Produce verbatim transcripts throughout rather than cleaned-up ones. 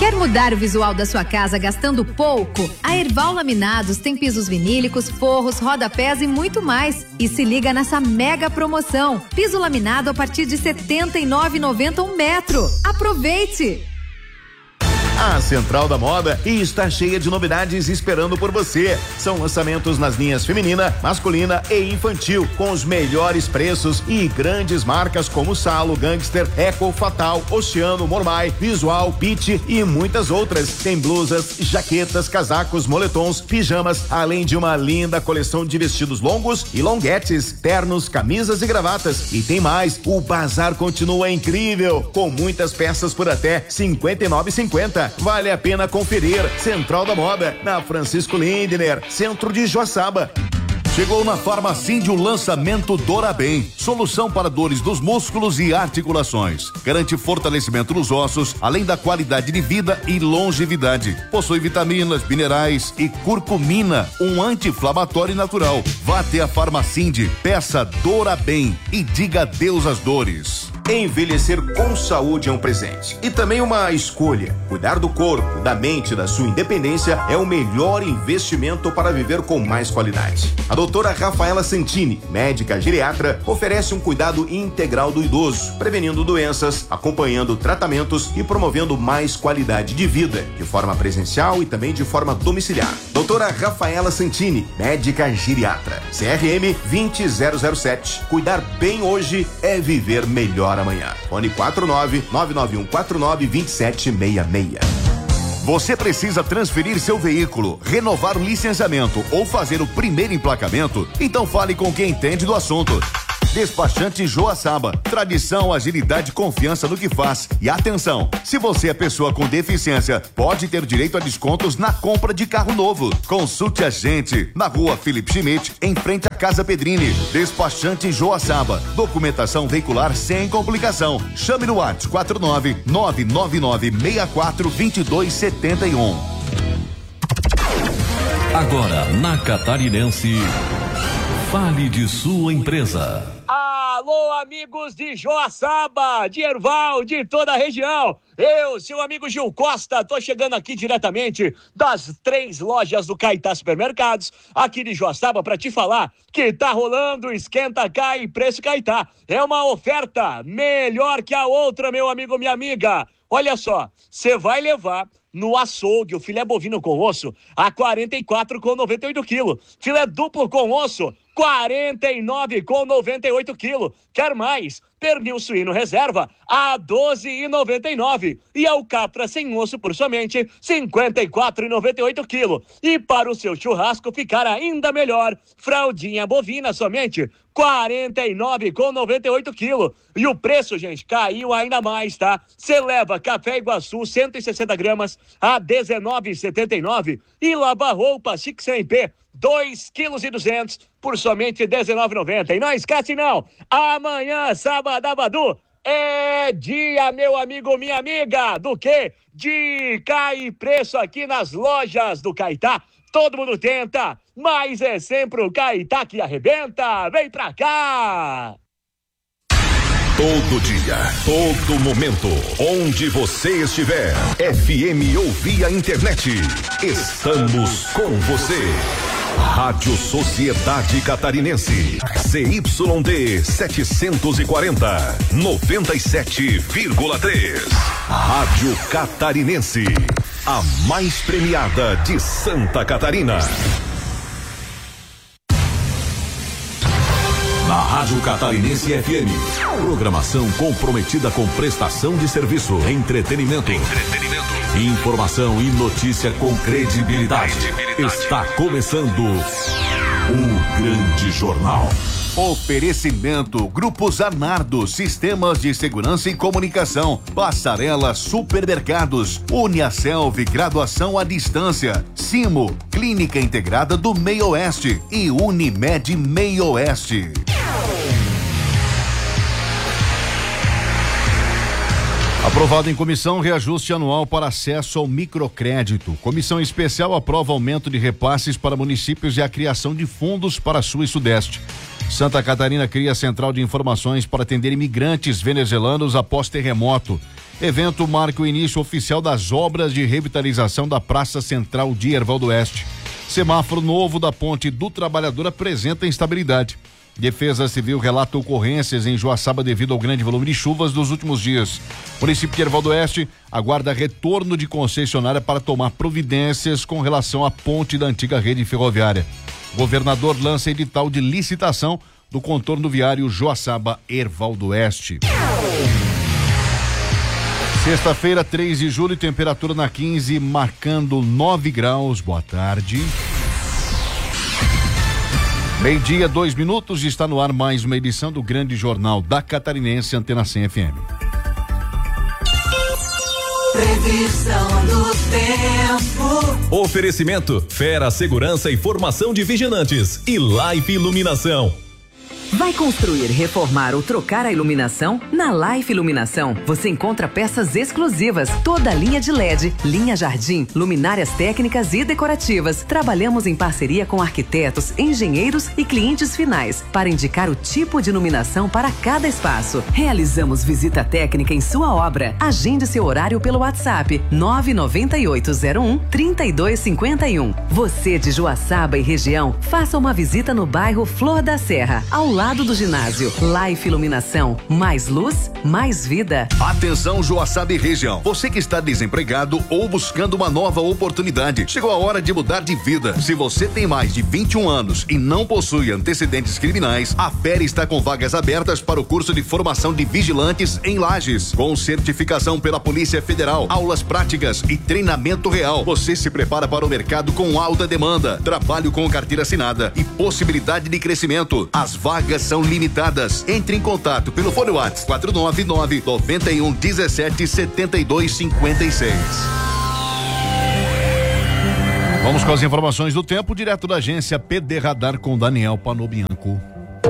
Quer mudar o visual da sua casa gastando pouco? A Erval Laminados tem pisos vinílicos, forros, rodapés e muito mais. E se liga nessa mega promoção. Piso laminado a partir de setenta e nove reais e noventa centavos um metro. Aproveite! A Central da Moda está cheia de novidades esperando por você. São lançamentos nas linhas feminina, masculina e infantil, com os melhores preços e grandes marcas como Salo, Gangster, Eco, Fatal, Oceano, Mormai, Visual, Pitty e muitas outras. Tem blusas, jaquetas, casacos, moletons, pijamas, além de uma linda coleção de vestidos longos e longuetes, ternos, camisas e gravatas. E tem mais, o bazar continua incrível, com muitas peças por até cinquenta e nove reais e cinquenta centavos. Vale a pena conferir. Central da Moda, na Francisco Lindner, centro de Joaçaba. Chegou na Farmacinde o lançamento Dorabem, solução para dores dos músculos e articulações. Garante fortalecimento nos ossos, além da qualidade de vida e longevidade. Possui vitaminas, minerais e curcumina, um anti-inflamatório natural. Vá até a Farmacinde, peça Dorabem e diga adeus às dores. Envelhecer com saúde é um presente e também uma escolha. Cuidar do corpo, da mente, da sua independência é o melhor investimento para viver com mais qualidade. A doutora Rafaela Santini, médica geriatra, oferece um cuidado integral do idoso, prevenindo doenças, acompanhando tratamentos e promovendo mais qualidade de vida, de forma presencial e também de forma domiciliar. Doutora Rafaela Santini, médica geriatra, C R M vinte zero zero sete. Cuidar bem hoje é viver melhor amanhã. Fone quatro nove nove nove um quatro nove dois sete seis seis. Você precisa transferir seu veículo, renovar o licenciamento ou fazer o primeiro emplacamento? Então fale com quem entende do assunto. Despachante Joaçaba, tradição, agilidade e confiança no que faz. E atenção, se você é pessoa com deficiência, pode ter direito a descontos na compra de carro novo. Consulte a gente na rua Felipe Schmidt, em frente à Casa Pedrini. Despachante Joaçaba, documentação veicular sem complicação. Chame no WhatsApp quatro nove nove nove nove seis quatro dois dois sete um. Agora na Catarinense, fale de sua empresa. Alô, amigos de Joaçaba, de Erval, de toda a região. Eu, seu amigo Gil Costa, tô chegando aqui diretamente das três lojas do Caetá Supermercados, aqui de Joaçaba, para te falar que tá rolando Esquenta Cai Preço Caetá. É uma oferta melhor que a outra, meu amigo, minha amiga. Olha só, você vai levar no açougue o filé bovino com osso a quarenta e quatro reais e noventa e oito centavos quilo. Filé duplo com osso, quarenta e nove reais e noventa e oito centavos quilo. Quer mais? Pernil suíno reserva a doze reais e noventa e nove centavos. E alcatra sem osso por somente cinquenta e quatro reais e noventa e oito centavos quilo. E para o seu churrasco ficar ainda melhor, fraldinha bovina somente quarenta e nove reais e noventa e oito centavos quilo. E o preço, gente, caiu ainda mais, tá? Você leva café Iguaçu cento e sessenta gramas a dezenove reais e setenta e nove centavos. E lava-roupa Chic cem P dois quilos e duzentos por somente dezenove reais e noventa centavos. E não esquece não, amanhã, sábado, é dia, meu amigo, minha amiga, do quê? De cai preço aqui nas lojas do Caetá. Todo mundo tenta, mas é sempre o Caetá que arrebenta. Vem pra cá! Todo dia, todo momento, onde você estiver, F M ou via internet, estamos com você. Rádio Sociedade Catarinense, C Y D setecentos e quarenta, noventa e sete vírgula três. Rádio Catarinense, a mais premiada de Santa Catarina. Na Rádio Catarinense F M, programação comprometida com prestação de serviço, entretenimento, entretenimento, informação e notícia com credibilidade. credibilidade. Está começando o Grande Jornal. Oferecimento Grupo Zanardo, Sistemas de Segurança e Comunicação, Passarela Supermercados, Uniaselv, Graduação à Distância, Simo, Clínica Integrada do Meio Oeste e Unimed Meio Oeste. Aprovado em comissão, reajuste anual para acesso ao microcrédito. Comissão especial aprova aumento de repasses para municípios e a criação de fundos para Sul e Sudeste. Santa Catarina cria central de informações para atender imigrantes venezuelanos após terremoto. Evento marca o início oficial das obras de revitalização da Praça Central de Herval do Oeste. Semáforo novo da Ponte do Trabalhador apresenta instabilidade. Defesa Civil relata ocorrências em Joaçaba devido ao grande volume de chuvas dos últimos dias. O município de Herval do Oeste aguarda retorno de concessionária para tomar providências com relação à ponte da antiga rede ferroviária. O governador lança edital de licitação do contorno viário Joaçaba-Herval do Oeste. Sexta-feira, três de julho, temperatura na quinze, marcando nove graus. Boa tarde. Meio-dia, dois minutos, está no ar mais uma edição do Grande Jornal da Catarinense, Antena cem F M. Previsão do tempo. Oferecimento: Fera Segurança e Formação de Vigilantes e Life Iluminação. Vai construir, reformar ou trocar a iluminação? Na Life Iluminação, você encontra peças exclusivas, toda a linha de L E D, linha jardim, luminárias técnicas e decorativas. Trabalhamos em parceria com arquitetos, engenheiros e clientes finais para indicar o tipo de iluminação para cada espaço. Realizamos visita técnica em sua obra. Agende seu horário pelo WhatsApp nove nove oito zero um, três dois cinco um. Você de Joaçaba e região, faça uma visita no bairro Flor da Serra, ao lado do ginásio. Life Iluminação, mais luz, mais vida. Atenção, Joaçaba e região. Você que está desempregado ou buscando uma nova oportunidade, chegou a hora de mudar de vida. Se você tem mais de vinte e um anos e não possui antecedentes criminais, a F E R está com vagas abertas para o curso de formação de vigilantes em Lages, com certificação pela Polícia Federal, aulas práticas e treinamento real. Você se prepara para o mercado com alta demanda, trabalho com carteira assinada e possibilidade de crescimento. As vagas são limitadas. Entre em contato pelo fone WhatsApp quatro nove nove, nove um, um sete, sete dois cinco seis. Vamos com as informações do tempo, direto da agência P D Radar com Daniel Panobianco.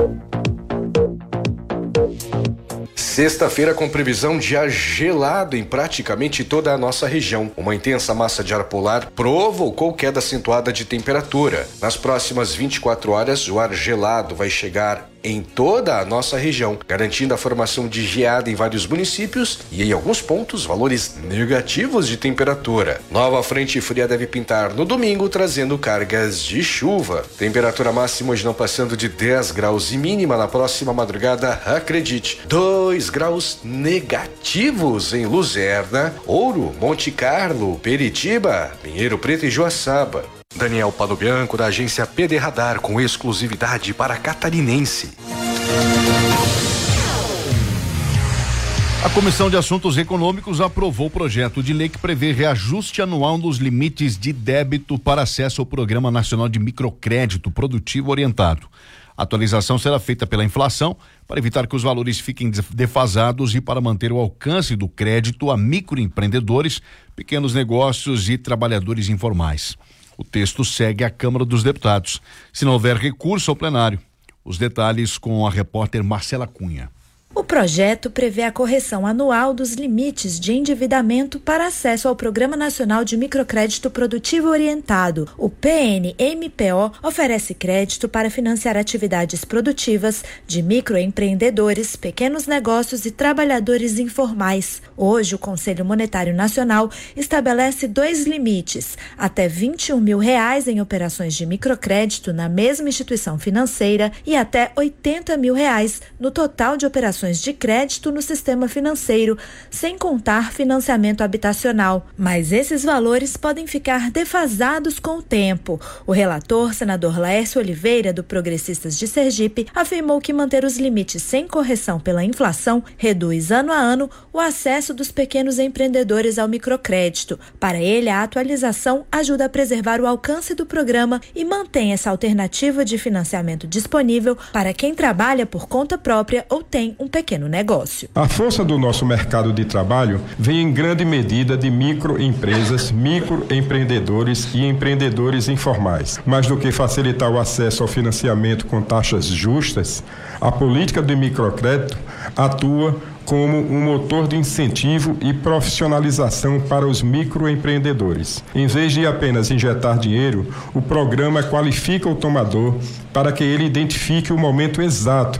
Sexta-feira com previsão de ar gelado em praticamente toda a nossa região. Uma intensa massa de ar polar provocou queda acentuada de temperatura. Nas próximas vinte e quatro horas, o ar gelado vai chegar em toda a nossa região, garantindo a formação de geada em vários municípios e em alguns pontos valores negativos de temperatura. Nova frente fria deve pintar no domingo, trazendo cargas de chuva. Temperatura máxima hoje não passando de dez graus e mínima na próxima madrugada, acredite, dois graus negativos em Luzerna, Ouro, Monte Carlo, Peritiba, Pinheiro Preto e Joaçaba. Daniel Panobianco, da agência P D Radar, com exclusividade para Catarinense. A Comissão de Assuntos Econômicos aprovou o projeto de lei que prevê reajuste anual dos limites de débito para acesso ao Programa Nacional de Microcrédito Produtivo Orientado. A atualização será feita pela inflação para evitar que os valores fiquem defasados e para manter o alcance do crédito a microempreendedores, pequenos negócios e trabalhadores informais. O texto segue à Câmara dos Deputados, se não houver recurso ao plenário. Os detalhes com a repórter Marcela Cunha. O projeto prevê a correção anual dos limites de endividamento para acesso ao Programa Nacional de Microcrédito Produtivo Orientado. O P N M P O oferece crédito para financiar atividades produtivas de microempreendedores, pequenos negócios e trabalhadores informais. Hoje, o Conselho Monetário Nacional estabelece dois limites: até vinte e um mil reais em operações de microcrédito na mesma instituição financeira e até oitenta mil reais no total de operações de crédito no sistema financeiro, sem contar financiamento habitacional. Mas esses valores podem ficar defasados com o tempo. O relator, senador Laércio Oliveira, do Progressistas de Sergipe, afirmou que manter os limites sem correção pela inflação reduz ano a ano o acesso dos pequenos empreendedores ao microcrédito. Para ele, a atualização ajuda a preservar o alcance do programa e mantém essa alternativa de financiamento disponível para quem trabalha por conta própria ou tem um pequeno negócio. A força do nosso mercado de trabalho vem em grande medida de microempresas, microempreendedores e empreendedores informais. Mais do que facilitar o acesso ao financiamento com taxas justas, a política do microcrédito atua como um motor de incentivo e profissionalização para os microempreendedores. Em vez de apenas injetar dinheiro, o programa qualifica o tomador para que ele identifique o momento exato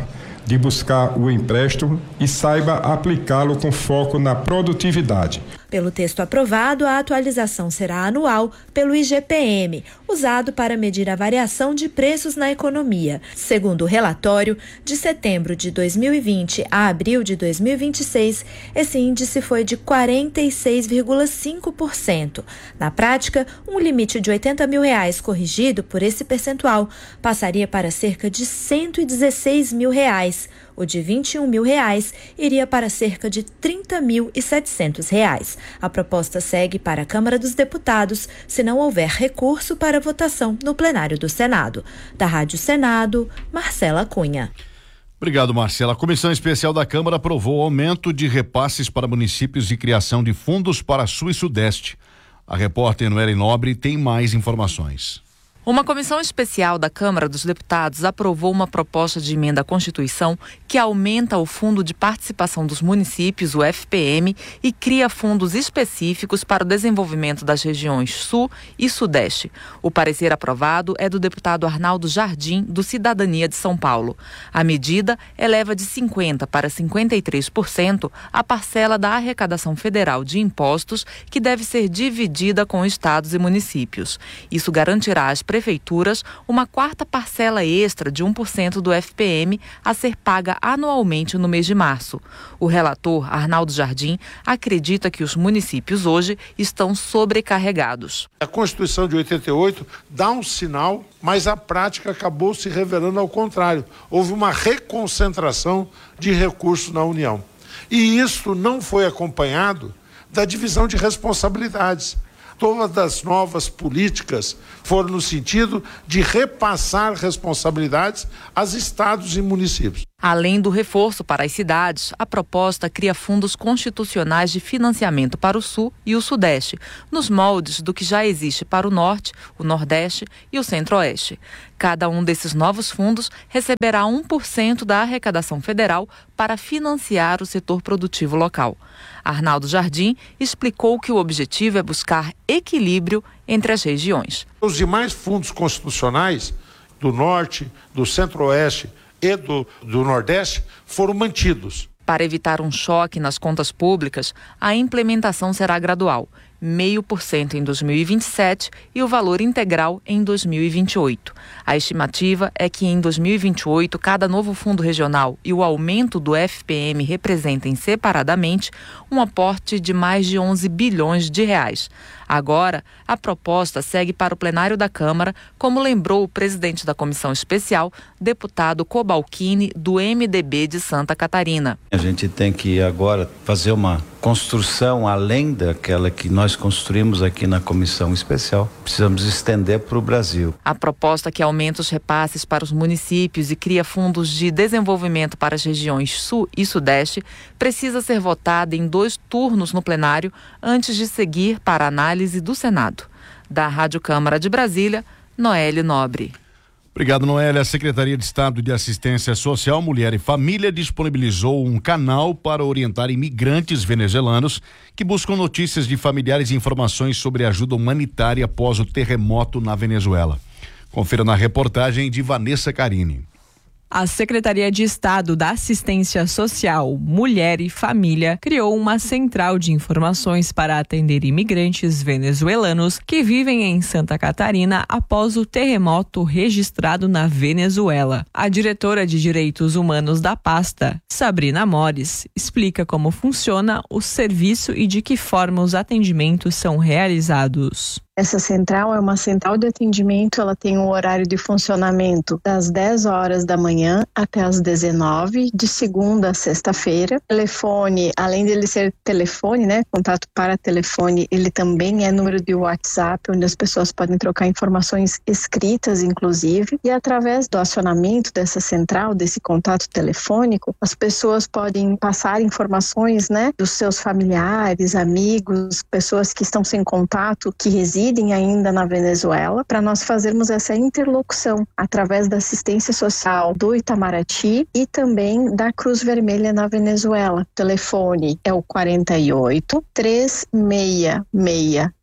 de buscar o empréstimo e saiba aplicá-lo com foco na produtividade. Pelo texto aprovado, a atualização será anual pelo I G P M, usado para medir a variação de preços na economia. Segundo o relatório, de setembro de dois mil e vinte a abril de dois mil e vinte e seis, esse índice foi de quarenta e seis vírgula cinco por cento. Na prática, um limite de oitenta mil reais corrigido por esse percentual passaria para cerca de cento e dezesseis mil reais. O de vinte e um mil reais iria para cerca de trinta mil e setecentos reais. A proposta segue para a Câmara dos Deputados, se não houver recurso para votação no plenário do Senado. Da Rádio Senado, Marcela Cunha. Obrigado, Marcela. A Comissão Especial da Câmara aprovou o aumento de repasses para municípios e criação de fundos para Sul e Sudeste. A repórter Noeli Nobre tem mais informações. Uma comissão especial da Câmara dos Deputados aprovou uma proposta de emenda à Constituição que aumenta o Fundo de Participação dos Municípios, o F P M, e cria fundos específicos para o desenvolvimento das regiões Sul e Sudeste. O parecer aprovado é do deputado Arnaldo Jardim, do Cidadania de São Paulo. A medida eleva de cinquenta por cento para cinquenta e três por cento a parcela da arrecadação federal de impostos que deve ser dividida com estados e municípios. Isso garantirá às prefeituras uma quarta parcela extra de um por cento do F P M a ser paga anualmente no mês de março. O relator, Arnaldo Jardim, acredita que os municípios hoje estão sobrecarregados. A Constituição de oitenta e oito dá um sinal, mas a prática acabou se revelando ao contrário. Houve uma reconcentração de recursos na União. E isso não foi acompanhado da divisão de responsabilidades. Todas as novas políticas foram no sentido de repassar responsabilidades aos estados e municípios. Além do reforço para as cidades, a proposta cria fundos constitucionais de financiamento para o Sul e o Sudeste, nos moldes do que já existe para o Norte, o Nordeste e o Centro-Oeste. Cada um desses novos fundos receberá um por cento da arrecadação federal para financiar o setor produtivo local. Arnaldo Jardim explicou que o objetivo é buscar equilíbrio entre as regiões. Os demais fundos constitucionais do Norte, do Centro-Oeste e do, do Nordeste foram mantidos. Para evitar um choque nas contas públicas, a implementação será gradual, meio por cento em dois mil e vinte e sete e o valor integral em dois mil e vinte e oito. A estimativa é que em dois mil e vinte e oito, cada novo fundo regional e o aumento do F P M representem separadamente um aporte de mais de onze bilhões de reais. Agora, a proposta segue para o plenário da Câmara, como lembrou o presidente da comissão especial, deputado Cobalcini, do M D B de Santa Catarina. A gente tem que agora fazer uma construção além daquela que nós construímos aqui na comissão especial. Precisamos estender para o Brasil. A proposta que aumenta os repasses para os municípios e cria fundos de desenvolvimento para as regiões Sul e Sudeste precisa ser votada em dois turnos no plenário antes de seguir para a análise do Senado. Da Rádio Câmara de Brasília, Noeli Nobre. Obrigado, Noeli. A Secretaria de Estado de Assistência Social, Mulher e Família disponibilizou um canal para orientar imigrantes venezuelanos que buscam notícias de familiares e informações sobre ajuda humanitária após o terremoto na Venezuela. Confira na reportagem de Vanessa Carini. A Secretaria de Estado da Assistência Social, Mulher e Família criou uma central de informações para atender imigrantes venezuelanos que vivem em Santa Catarina após o terremoto registrado na Venezuela. A diretora de Direitos Humanos da pasta, Sabrina Mores, explica como funciona o serviço e de que forma os atendimentos são realizados. Essa central é uma central de atendimento, ela tem um horário de funcionamento das dez horas da manhã até as dezenove, de segunda a sexta-feira. Telefone, além de ele ser telefone, né, contato para telefone, ele também é número de WhatsApp, onde as pessoas podem trocar informações escritas, inclusive. E através do acionamento dessa central, desse contato telefônico, as pessoas podem passar informações, né, dos seus familiares, amigos, pessoas que estão sem contato, que residem ainda na Venezuela, para nós fazermos essa interlocução através da assistência social do Itamaraty e também da Cruz Vermelha na Venezuela. O telefone é o quarenta e oito, três seis seis,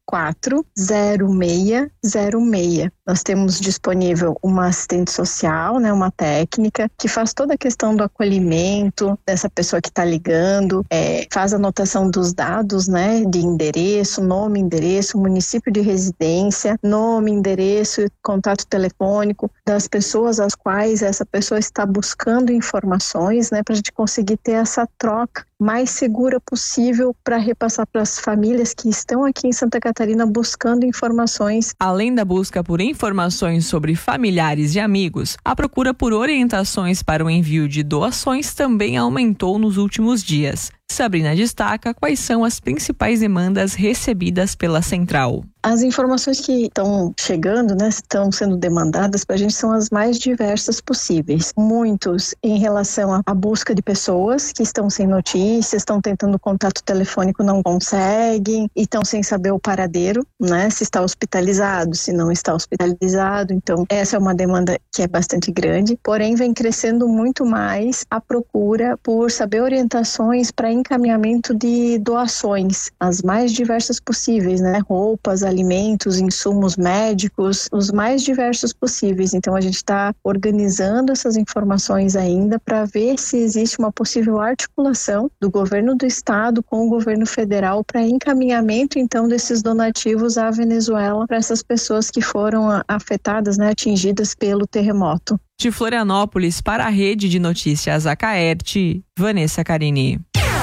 quatro zero seis zero seis. Nós temos disponível uma assistente social, né, uma técnica, que faz toda a questão do acolhimento dessa pessoa que está ligando, é, faz a anotação dos dados, né, de endereço, nome, endereço, município de residência, nome, endereço, contato telefônico das pessoas às quais essa pessoa está buscando informações, né, para a gente conseguir ter essa troca mais segura possível para repassar para as famílias que estão aqui em Santa Catarina buscando informações. Além da busca por informações sobre familiares e amigos, a procura por orientações para o envio de doações também aumentou nos últimos dias. Sabrina destaca quais são as principais demandas recebidas pela central. As informações que estão chegando, né, estão sendo demandadas para a gente são as mais diversas possíveis. Muitos em relação à busca de pessoas que estão sem notícias, estão tentando contato telefônico, não conseguem, e estão sem saber o paradeiro, né, se está hospitalizado, se não está hospitalizado. Então, essa é uma demanda que é bastante grande, porém vem crescendo muito mais a procura por saber orientações para encaminhamento de doações, as mais diversas possíveis, né, roupas, alimentos, insumos médicos, os mais diversos possíveis. Então a gente está organizando essas informações ainda para ver se existe uma possível articulação do governo do estado com o governo federal para encaminhamento então desses donativos à Venezuela para essas pessoas que foram afetadas, né, atingidas pelo terremoto. De Florianópolis para a Rede de Notícias Acaerte, Vanessa Carini.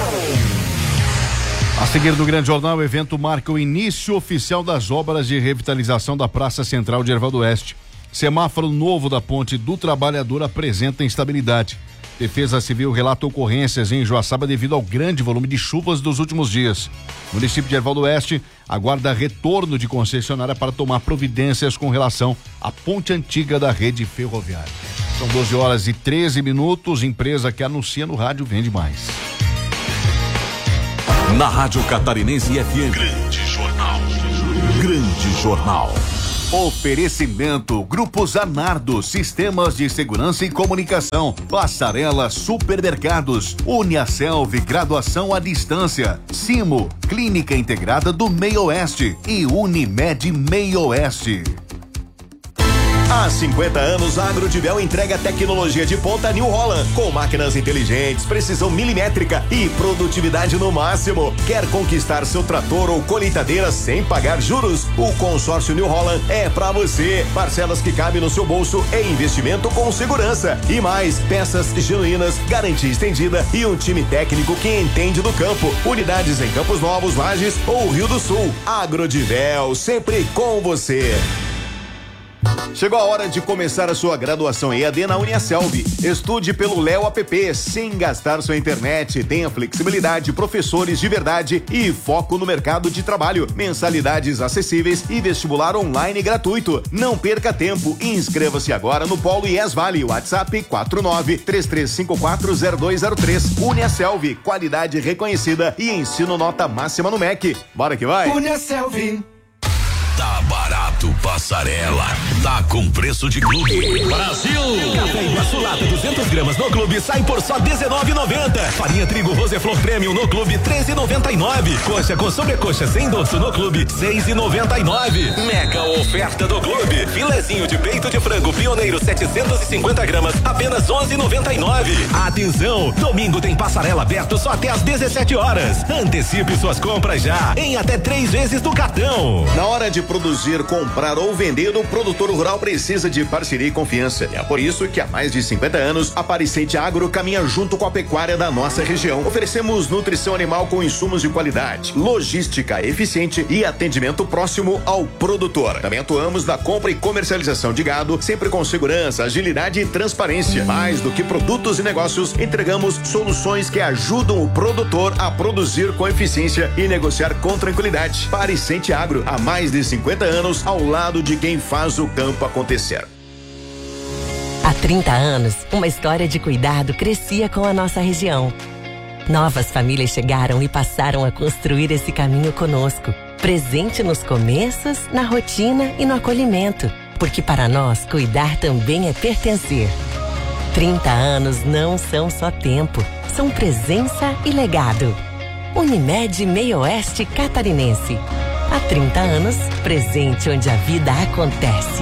A seguir no Grande Jornal, o evento marca o início oficial das obras de revitalização da Praça Central de Erval do Oeste. Semáforo novo da Ponte do Trabalhador apresenta instabilidade. Defesa Civil relata ocorrências em Joaçaba devido ao grande volume de chuvas dos últimos dias. O município de Erval do Oeste aguarda retorno de concessionária para tomar providências com relação à ponte antiga da rede ferroviária. São doze horas e treze minutos, empresa que anuncia no rádio vende mais. Na Rádio Catarinense F M. Grande Jornal. Grande Jornal. Oferecimento Grupo Zanardo, Sistemas de Segurança e Comunicação, Passarela Supermercados, Uniaselv, Graduação à Distância, Simo, Clínica Integrada do Meio Oeste e Unimed Meio Oeste. Há cinquenta anos, a Agrodivel entrega tecnologia de ponta New Holland, com máquinas inteligentes, precisão milimétrica e produtividade no máximo. Quer conquistar seu trator ou colheitadeira sem pagar juros? O consórcio New Holland é pra você. Parcelas que cabem no seu bolso e investimento com segurança. E mais, peças genuínas, garantia estendida e um time técnico que entende do campo. Unidades em Campos Novos, Lages ou Rio do Sul. Agrodivel, sempre com você. Chegou a hora de começar a sua graduação em E A D na Uniaselv. Estude pelo Léo App, sem gastar sua internet. Tenha flexibilidade, professores de verdade e foco no mercado de trabalho. Mensalidades acessíveis e vestibular online gratuito. Não perca tempo. Inscreva-se agora no Polo I E S Vale. WhatsApp quatro nove três três cinco quatro zero dois zero três. Uniaselv, qualidade reconhecida e ensino nota máxima no M E C. Bora que vai. Uniaselv. Tá barato, Passarela. Tá com preço de clube. Brasil! Café Iguaçu Lata duzentas gramas no clube sai por só dezenove e noventa. Farinha Trigo Roseflor Premium no clube treze e noventa e nove. Coxa com sobrecoxa sem doce no clube seis e noventa e nove. Mega oferta do clube. Filezinho de peito de frango Pioneiro setecentas e cinquenta gramas apenas onze e noventa e nove. Atenção, domingo tem Passarela aberto só até às dezessete horas. Antecipe suas compras já em até três vezes do cartão. Na hora de produzir, comprar ou vender, o produtor rural precisa de parceria e confiança. E é por isso que há mais de cinquenta anos, a Pariscente Agro caminha junto com a pecuária da nossa região. Oferecemos nutrição animal com insumos de qualidade, logística eficiente e atendimento próximo ao produtor. Também atuamos na compra e comercialização de gado, sempre com segurança, agilidade e transparência. Mais do que produtos e negócios, entregamos soluções que ajudam o produtor a produzir com eficiência e negociar com tranquilidade. Pariscente Agro, há mais de cinquenta anos ao lado de quem faz o campo acontecer. Há trinta anos, uma história de cuidado crescia com a nossa região. Novas famílias chegaram e passaram a construir esse caminho conosco, presente nos começos, na rotina e no acolhimento, porque para nós cuidar também é pertencer. trinta anos não são só tempo, são presença e legado. Unimed Meio Oeste Catarinense. Há trinta anos, presente onde a vida acontece.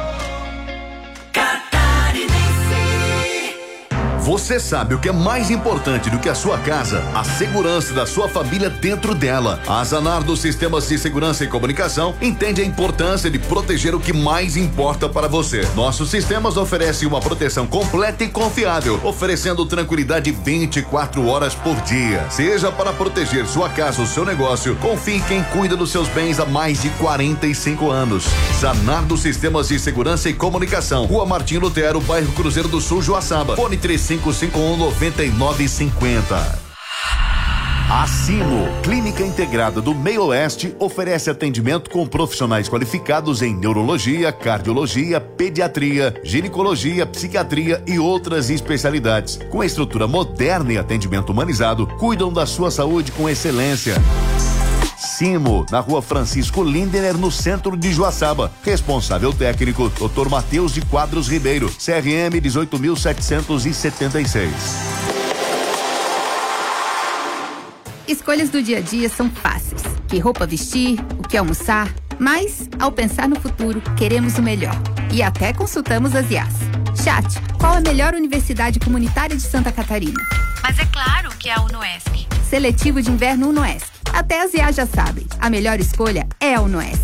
Você sabe o que é mais importante do que a sua casa? A segurança da sua família dentro dela. A Zanardo Sistemas de Segurança e Comunicação entende a importância de proteger o que mais importa para você. Nossos sistemas oferecem uma proteção completa e confiável, oferecendo tranquilidade vinte e quatro horas por dia. Seja para proteger sua casa ou seu negócio, confie em quem cuida dos seus bens há mais de quarenta e cinco anos. Zanardo Sistemas de Segurança e Comunicação, Rua Martim Lutero, bairro Cruzeiro do Sul, Joaçaba. Fone três cinco cinco um nove nove cinco zero. A Simo, Clínica Integrada do Meio Oeste, oferece atendimento com profissionais qualificados em neurologia, cardiologia, pediatria, ginecologia, psiquiatria e outras especialidades. Com estrutura moderna e atendimento humanizado, cuidam da sua saúde com excelência. Simo, na Rua Francisco Lindener, no centro de Joaçaba. Responsável técnico, doutor Matheus de Quadros Ribeiro, C R M dezoito mil setecentos e setenta e seis. Escolhas do dia a dia são fáceis. Que roupa vestir, o que almoçar, mas, ao pensar no futuro, queremos o melhor. E até consultamos as I A S. Chat, qual a melhor universidade comunitária de Santa Catarina? Mas é claro que é a Unoesc. Seletivo de inverno Unoesc. Até as I A já sabem, a melhor escolha é a Unoesc.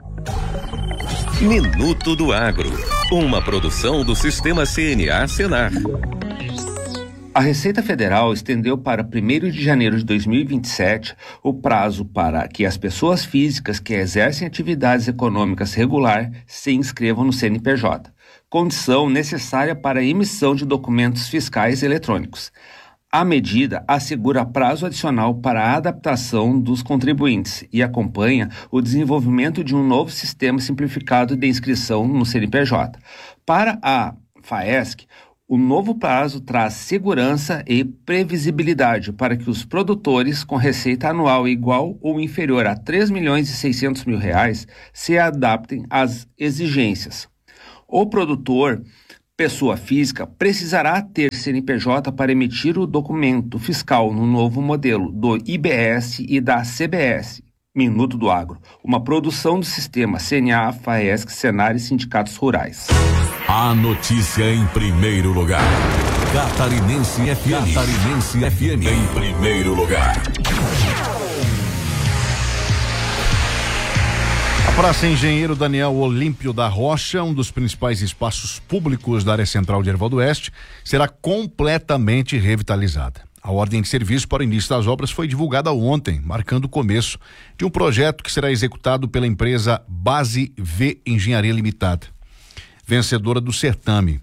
Minuto do Agro, uma produção do Sistema C N A Senar. A Receita Federal estendeu para primeiro de janeiro de dois mil e vinte e sete o prazo para que as pessoas físicas que exercem atividades econômicas regular se inscrevam no C N P J, condição necessária para a emissão de documentos fiscais eletrônicos. A medida assegura prazo adicional para a adaptação dos contribuintes e acompanha o desenvolvimento de um novo sistema simplificado de inscrição no C N P J. Para a FAESC, o novo prazo traz segurança e previsibilidade para que os produtores com receita anual igual ou inferior a três milhões e seiscentos mil reais se adaptem às exigências. O produtor pessoa física precisará ter C N P J para emitir o documento fiscal no novo modelo do I B S e da C B S. Minuto do Agro, uma produção do sistema C N A, FAESC, Senar e Sindicatos Rurais. A notícia em primeiro lugar. Catarinense F M. Catarinense F M em primeiro lugar. A Praça Engenheiro Daniel Olímpio da Rocha, um dos principais espaços públicos da área central de Erval do Oeste, será completamente revitalizada. A ordem de serviço para o início das obras foi divulgada ontem, marcando o começo de um projeto que será executado pela empresa Base V Engenharia Limitada, vencedora do certame.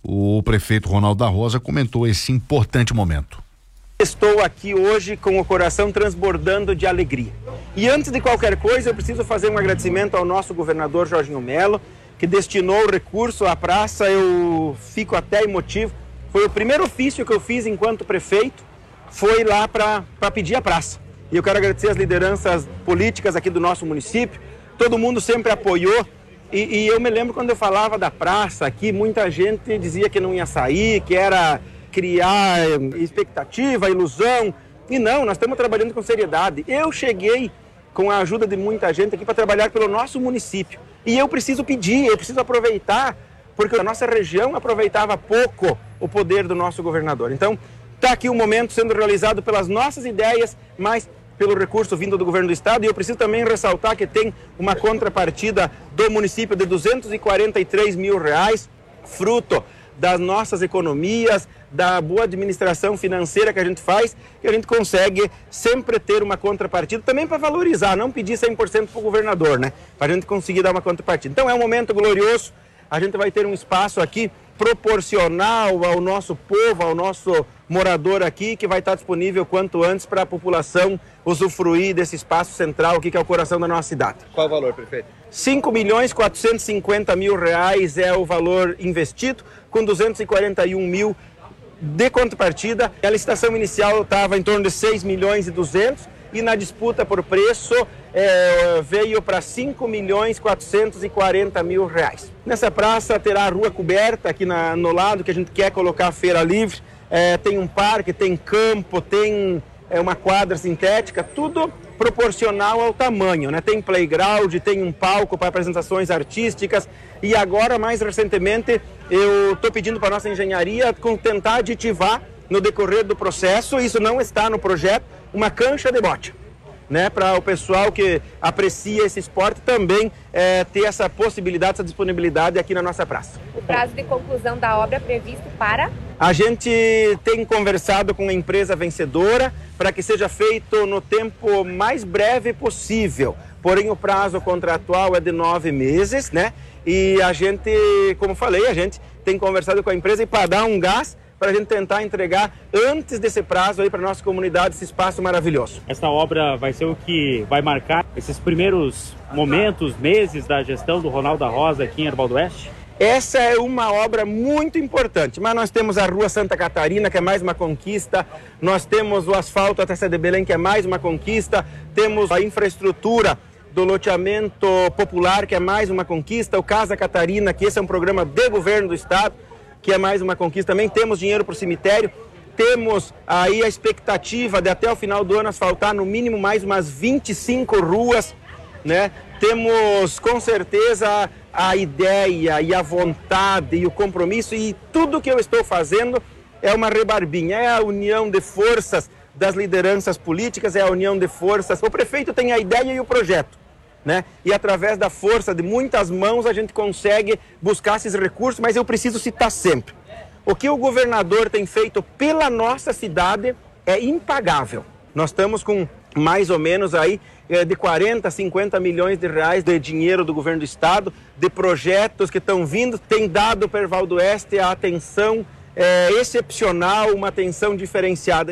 O prefeito Ronaldo da Rosa comentou esse importante momento. Estou aqui hoje com o coração transbordando de alegria. E antes de qualquer coisa, eu preciso fazer um agradecimento ao nosso governador Jorginho Melo, que destinou o recurso à praça. Eu fico até emotivo. Foi o primeiro ofício que eu fiz enquanto prefeito, foi lá para pedir a praça. E eu quero agradecer as lideranças políticas aqui do nosso município. Todo mundo sempre apoiou. E, e eu me lembro quando eu falava da praça aqui, muita gente dizia que não ia sair, que era criar expectativa, ilusão. E não, nós estamos trabalhando com seriedade. Eu cheguei com a ajuda de muita gente aqui para trabalhar pelo nosso município. E eu preciso pedir, eu preciso aproveitar, porque a nossa região aproveitava pouco o poder do nosso governador. Então, está aqui um momento sendo realizado pelas nossas ideias, mas pelo recurso vindo do governo do estado. E eu preciso também ressaltar que tem uma contrapartida do município de duzentos e quarenta e três mil reais, fruto das nossas economias, da boa administração financeira que a gente faz, que a gente consegue sempre ter uma contrapartida, também para valorizar, não pedir cem por cento para o governador, né? Para a gente conseguir dar uma contrapartida. Então é um momento glorioso, a gente vai ter um espaço aqui proporcional ao nosso povo, ao nosso morador aqui, que vai estar disponível quanto antes para a população usufruir desse espaço central aqui, que é o coração da nossa cidade. Qual o valor, prefeito? cinco milhões quatrocentos e cinquenta mil reais é o valor investido, com duzentos e quarenta e um mil de contrapartida. A licitação inicial estava em torno de seis milhões e duzentos e na disputa por preço é, veio para cinco milhões quatrocentos e quarenta mil reais. Nessa praça terá a rua coberta aqui na, no lado, que a gente quer colocar a feira livre. É, tem um parque, tem campo, tem é, uma quadra sintética, tudo proporcional ao tamanho, né? Tem playground, tem um palco para apresentações artísticas e agora, mais recentemente, eu estou pedindo para a nossa engenharia tentar aditivar no decorrer do processo, isso não está no projeto, uma cancha de bote, né? Para o pessoal que aprecia esse esporte também é, ter essa possibilidade, essa disponibilidade aqui na nossa praça. O prazo de conclusão da obra é previsto para? A gente tem conversado com a empresa vencedora para que seja feito no tempo mais breve possível. Porém, o prazo contratual é de nove meses, né? E a gente, como falei, a gente tem conversado com a empresa e para dar um gás para a gente tentar entregar antes desse prazo aí para nossa comunidade esse espaço maravilhoso. Esta obra vai ser o que vai marcar esses primeiros momentos, meses da gestão do Ronaldo da Rosa aqui em Erval do Oeste? Essa é uma obra muito importante, mas nós temos a Rua Santa Catarina, que é mais uma conquista, nós temos o asfalto até Sé de Belém, que é mais uma conquista, temos a infraestrutura do loteamento popular, que é mais uma conquista, o Casa Catarina, que esse é um programa de governo do estado, que é mais uma conquista também, temos dinheiro para o cemitério, temos aí a expectativa de até o final do ano asfaltar no mínimo mais umas vinte e cinco ruas, né? Temos com certeza a ideia e a vontade e o compromisso e tudo que eu estou fazendo é uma rebarbinha, é a união de forças das lideranças políticas, é a união de forças. O prefeito tem a ideia e o projeto, né? E através da força de muitas mãos a gente consegue buscar esses recursos, mas eu preciso citar sempre. O que o governador tem feito pela nossa cidade é impagável. Nós estamos com mais ou menos aí de quarenta, cinquenta milhões de reais de dinheiro do governo do estado, de projetos que estão vindo, tem dado para Erval do Oeste a atenção é, excepcional, uma atenção diferenciada.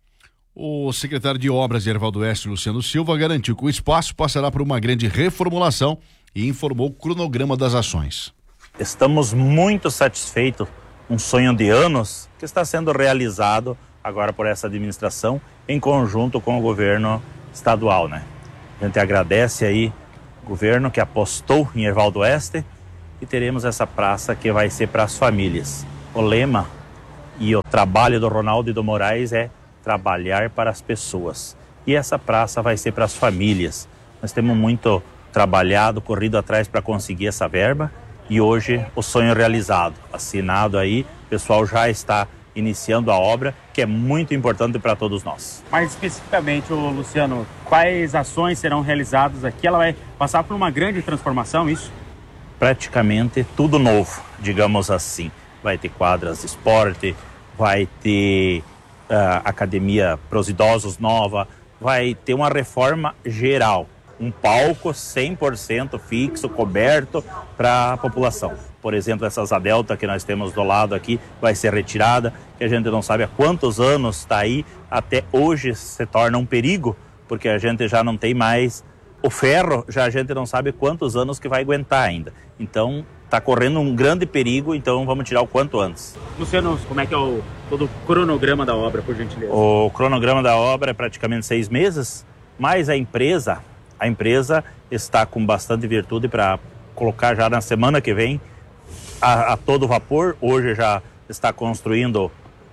O secretário de Obras de Erval do Oeste, Luciano Silva, garantiu que o espaço passará por uma grande reformulação e informou o cronograma das ações. Estamos muito satisfeitos, um sonho de anos que está sendo realizado agora por essa administração em conjunto com o governo estadual, né? A gente agradece aí o governo que apostou em Erval do Oeste e teremos essa praça que vai ser para as famílias. O lema e o trabalho do Ronaldo e do Moraes é trabalhar para as pessoas. E essa praça vai ser para as famílias. Nós temos muito trabalhado, corrido atrás para conseguir essa verba e hoje o sonho realizado, assinado aí, o pessoal já está iniciando a obra, que é muito importante para todos nós. Mais especificamente, ô Luciano, quais ações serão realizadas aqui? Ela vai passar por uma grande transformação, isso? Praticamente tudo novo, digamos assim. Vai ter quadras de esporte, vai ter uh, academia para os idosos nova, vai ter uma reforma geral. Um palco cem por cento fixo, coberto para a população. Por exemplo, essa asa delta que nós temos do lado aqui vai ser retirada, que a gente não sabe há quantos anos está aí, até hoje se torna um perigo, porque a gente já não tem mais o ferro, já a gente não sabe quantos anos que vai aguentar ainda. Então, está correndo um grande perigo, então vamos tirar o quanto antes. Luciano, como é que é o, todo o cronograma da obra, por gentileza? O cronograma da obra é praticamente seis meses, mas a empresa... A empresa está com bastante virtude para colocar já na semana que vem a, a todo vapor. Hoje já está construindo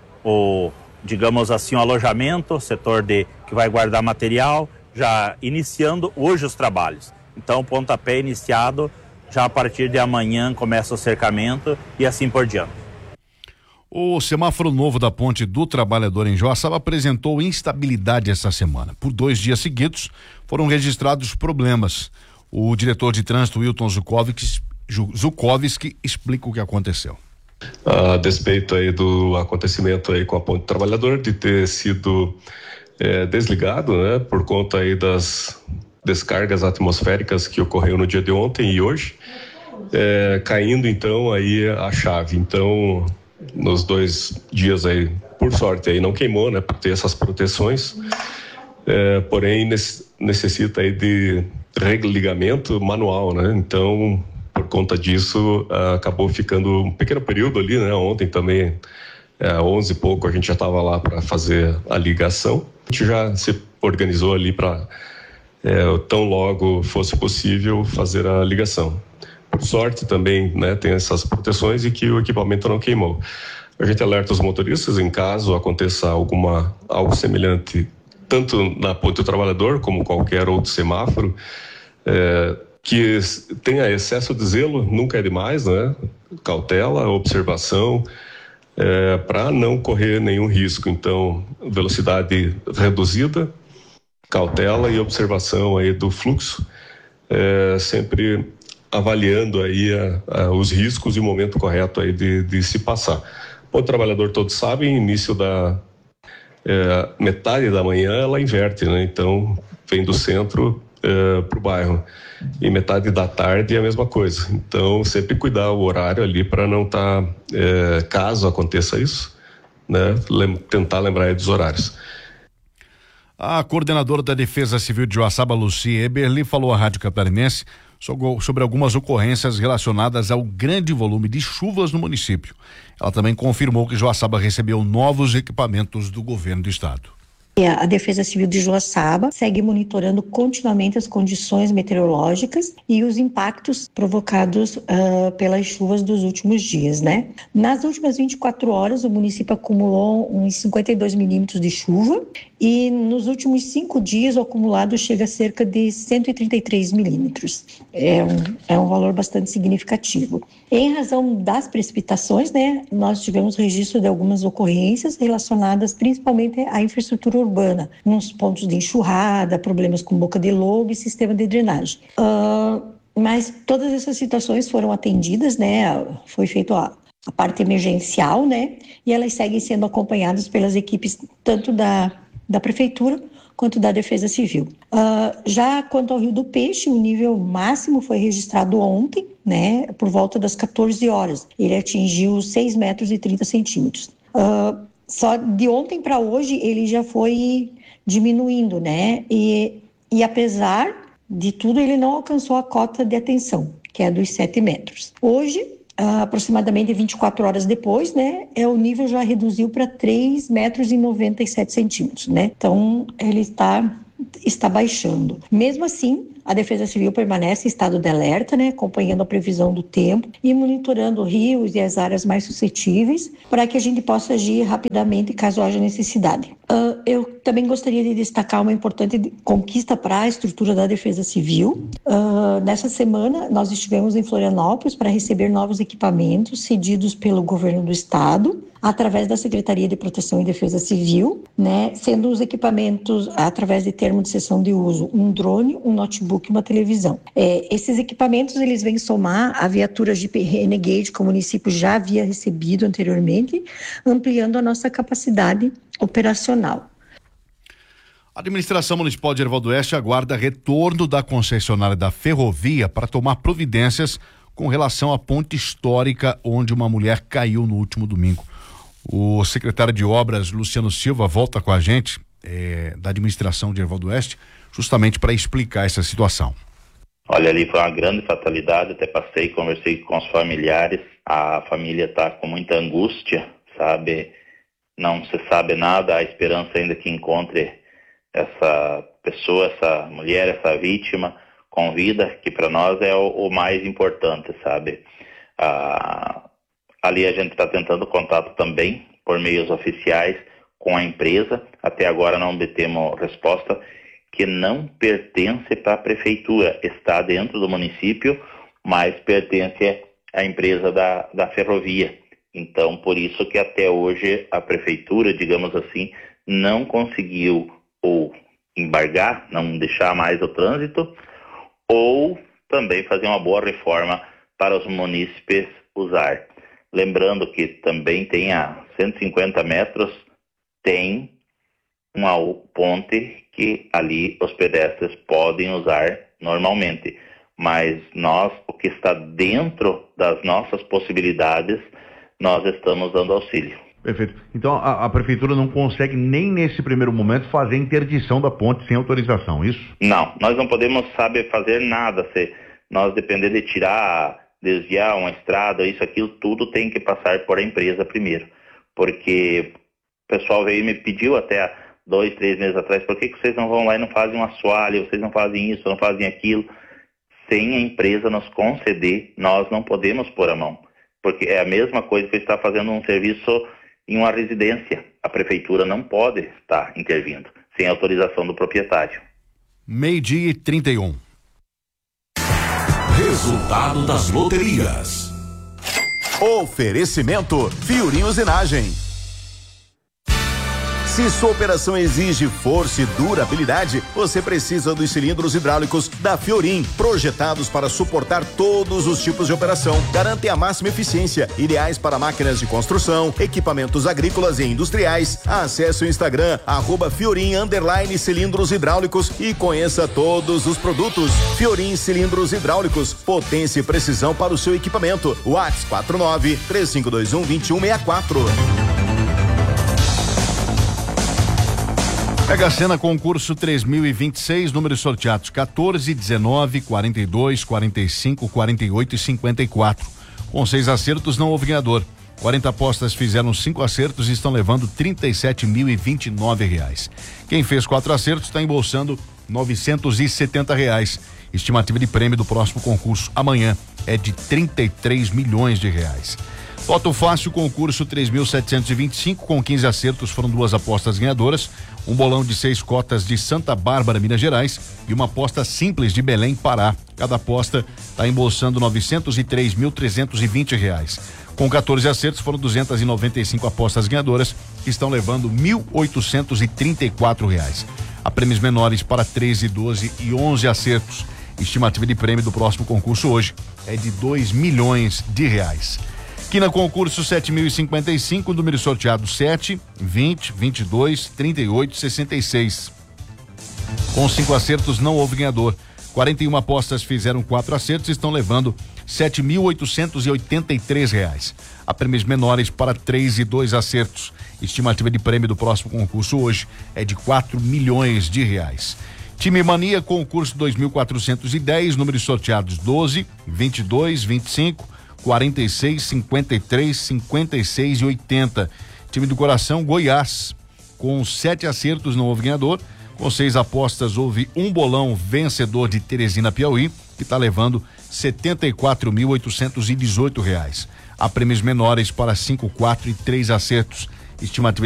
o, digamos assim, o alojamento, setor de, que vai guardar material, já iniciando hoje os trabalhos. Então, o pontapé iniciado, já a partir de amanhã começa o cercamento e assim por diante. O semáforo novo da Ponte do Trabalhador em Joaçaba apresentou instabilidade essa semana. Por dois dias seguidos foram registrados problemas. O diretor de trânsito, Wilton Zukovski, Zukovski explica o que aconteceu. A despeito aí do acontecimento aí com a Ponte do Trabalhador, de ter sido é, desligado, né, por conta aí das descargas atmosféricas que ocorreu no dia de ontem e hoje, é, caindo então aí a chave. Então, nos dois dias aí, por sorte aí não queimou, né, por ter essas proteções, é, porém necessita aí de religamento manual, né, então por conta disso acabou ficando um pequeno período ali, né, ontem também é, onze e pouco a gente já estava lá para fazer a ligação, a gente já se organizou ali para é, tão logo fosse possível fazer a ligação. Por sorte também, né, tem essas proteções e que o equipamento não queimou. A gente alerta os motoristas em caso aconteça alguma, algo semelhante tanto na Ponte do Trabalhador como qualquer outro semáforo, é, que tenha excesso de zelo, nunca é demais, né? Cautela, observação, é, para não correr nenhum risco. Então, velocidade reduzida, cautela e observação aí do fluxo, é, sempre avaliando aí a, a, os riscos e o momento correto aí de, de se passar. O trabalhador, todos sabem, início da é, metade da manhã ela inverte, né? Então vem do centro é, para o bairro, e metade da tarde é a mesma coisa. Então sempre cuidar o horário ali para não estar, tá, é, caso aconteça isso, né? Lem- tentar lembrar aí dos horários. A coordenadora da Defesa Civil de Joaçaba, Luci Eberli, falou à Rádio Catarinense sobre algumas ocorrências relacionadas ao grande volume de chuvas no município. Ela também confirmou que Joaçaba recebeu novos equipamentos do governo do estado. A Defesa Civil de Joaçaba segue monitorando continuamente as condições meteorológicas e os impactos provocados uh, pelas chuvas dos últimos dias, né? Nas últimas vinte e quatro horas, o município acumulou uns cinquenta e dois milímetros de chuva e nos últimos cinco dias o acumulado chega a cerca de cento e trinta e três milímetros. É um, é um valor bastante significativo. Em razão das precipitações, né, nós tivemos registro de algumas ocorrências relacionadas principalmente à infraestrutura urbana, nos pontos de enxurrada, problemas com boca de lobo e sistema de drenagem. Uh, mas todas essas situações foram atendidas, né? Foi feita a, a parte emergencial, né? E elas seguem sendo acompanhadas pelas equipes tanto da, da prefeitura quanto da Defesa Civil. Uh, já quanto ao Rio do Peixe, o nível máximo foi registrado ontem, né? Por volta das quatorze horas. Ele atingiu seis metros e trinta centímetros. Uh, Só de ontem para hoje ele já foi diminuindo, né? E, e apesar de tudo, ele não alcançou a cota de atenção, que é dos sete metros. Hoje, aproximadamente vinte e quatro horas depois, né? É, o nível já reduziu para três metros e noventa e sete centímetros, né? Então, ele está, está baixando. Mesmo assim, a Defesa Civil permanece em estado de alerta, né, acompanhando a previsão do tempo e monitorando rios e as áreas mais suscetíveis para que a gente possa agir rapidamente caso haja necessidade. Uh, eu também gostaria de destacar uma importante conquista para a estrutura da Defesa Civil. Uh, nessa semana, nós estivemos em Florianópolis para receber novos equipamentos cedidos pelo governo do estado, através da Secretaria de Proteção e Defesa Civil, né, sendo os equipamentos, através de termo de cessão de uso, um drone, um notebook e uma televisão. É, esses equipamentos, eles vêm somar a viatura Jeep Renegade que o município já havia recebido anteriormente, ampliando a nossa capacidade operacional. A administração municipal de Erval do Oeste aguarda retorno da concessionária da ferrovia para tomar providências com relação à ponte histórica onde uma mulher caiu no último domingo. O secretário de Obras, Luciano Silva, volta com a gente é, da administração de Erval do Oeste, justamente para explicar essa situação. Olha, ali foi uma grande fatalidade, até passei, conversei com os familiares, a família está com muita angústia, sabe? Não se sabe nada, a esperança ainda que encontre essa pessoa, essa mulher, essa vítima com vida, que para nós é o, o mais importante, sabe? Ah, ali a gente está tentando contato também por meios oficiais com a empresa, até agora não obtemos resposta, que não pertence para a prefeitura, está dentro do município, mas pertence à empresa da, da ferrovia. Então, por isso que até hoje a prefeitura, digamos assim, não conseguiu ou embargar, não deixar mais o trânsito, ou também fazer uma boa reforma para os munícipes usar. Lembrando que também tem a cento e cinquenta metros, tem uma ponte que ali os pedestres podem usar normalmente. Mas nós, o que está dentro das nossas possibilidades, nós estamos dando auxílio. Perfeito. Então a, a prefeitura não consegue nem nesse primeiro momento fazer a interdição da ponte sem autorização, isso? Não, nós não podemos, sabe, fazer nada. Se nós depender de tirar, desviar uma estrada, isso, aquilo, tudo tem que passar por a empresa primeiro. Porque o pessoal veio e me pediu até há dois, três meses atrás, por que, que vocês não vão lá e não fazem um assoalho, vocês não fazem isso, não fazem aquilo? Sem a empresa nos conceder, nós não podemos pôr a mão. Porque é a mesma coisa que está fazendo um serviço em uma residência. A prefeitura não pode estar intervindo. sem autorização do proprietário. Meio-dia e trinta e um. Resultado das loterias. Oferecimento Fiorim Usinagem. Se sua operação exige força e durabilidade, você precisa dos cilindros hidráulicos da Fiorim, projetados para suportar todos os tipos de operação. Garantem a máxima eficiência, ideais para máquinas de construção, equipamentos agrícolas e industriais. Acesse o Instagram, arroba Fiorim underline cilindros hidráulicos e conheça todos os produtos. Fiorim Cilindros Hidráulicos, potência e precisão para o seu equipamento. WhatsApp quatro nove três cinco dois um dois um seis quatro. Mega Sena concurso três mil e vinte e seis, números sorteados quatorze, dezenove, quarenta e dois, quarenta e cinco, quarenta e oito e cinquenta e quatro. Com seis acertos não houve ganhador. quarenta apostas fizeram cinco acertos e estão levando trinta e sete mil e vinte e nove reais. Quem fez quatro acertos está embolsando novecentos e setenta reais. Estimativa de prêmio do próximo concurso amanhã é de trinta e três milhões de reais. Loto Fácil, concurso três mil setecentos e vinte e cinco, com quinze acertos foram duas apostas ganhadoras, um bolão de seis cotas de Santa Bárbara, Minas Gerais, e uma aposta simples de Belém, Pará. Cada aposta está embolsando novecentos e três mil trezentos e vinte reais. Com quatorze acertos foram duzentas e noventa e cinco apostas ganhadoras, que estão levando mil oitocentos e trinta e quatro reais. Há prêmios menores para treze, doze e onze acertos. Estimativa de prêmio do próximo concurso hoje é de dois milhões de reais. Aqui na concurso sete mil e cinquenta e cinco, número sorteado sete, vinte, vinte e dois, trinta e oito, sessenta e seis. Com cinco acertos não houve ganhador. quarenta e uma apostas fizeram quatro acertos e estão levando sete mil oitocentos e oitenta e três reais. Há prêmios menores para três e dois acertos. Estimativa de prêmio do próximo concurso hoje é de quatro milhões de reais. Time Mania, concurso dois mil quatrocentos e dez, números sorteados doze, vinte e dois, vinte e cinco, quarenta e seis, cinquenta e três, cinquenta e seis e oitenta. Time do coração, Goiás, com sete acertos não houve ganhador, com seis apostas houve um bolão vencedor de Teresina, Piauí, que está levando setenta e quatro mil oitocentos e dezoito reais. Há prêmios menores para cinco, quatro e três acertos. Estimativa